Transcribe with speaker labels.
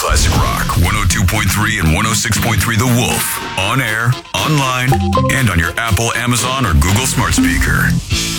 Speaker 1: Classic Rock 102.3 and 106.3 The Wolf. On air, online, and on your Apple, Amazon, or Google smart speaker.